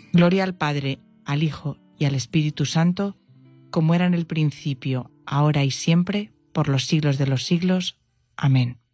Gloria al Padre, al Hijo y al Espíritu Santo, como era en el principio, ahora y siempre, por los siglos de los siglos. Amén.